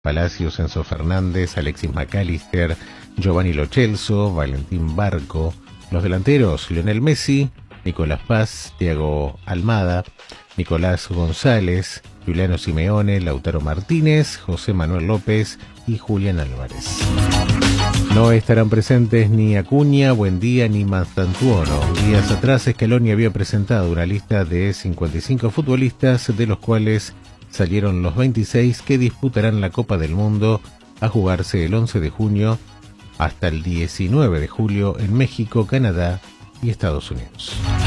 Palacios, Enzo Fernández, Alexis McAllister, Giovanni Lo Celso, Valentín Barco. Los delanteros, Lionel Messi, Nicolás Paz, Thiago Almada, Nicolás González, Juliano Simeone, Lautaro Martínez, José Manuel López y Julián Álvarez. No estarán presentes ni Acuña, Buendía ni Mastantuono. Días atrás Scaloni había presentado una lista de 55 futbolistas, de los cuales salieron los 26 que disputarán la Copa del Mundo a jugarse el 11 de junio hasta el 19 de julio en México, Canadá y Estados Unidos.